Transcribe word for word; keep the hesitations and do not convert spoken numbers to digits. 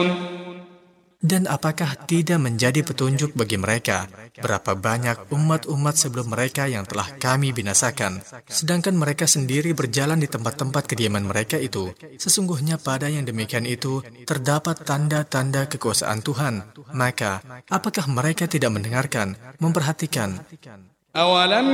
Dan apakah tidak menjadi petunjuk bagi mereka berapa banyak umat-umat sebelum mereka yang telah kami binasakan, sedangkan mereka sendiri berjalan di tempat-tempat kediaman mereka itu? Sesungguhnya pada yang demikian itu terdapat tanda-tanda kekuasaan Tuhan. Maka, apakah mereka tidak mendengarkan, memperhatikan?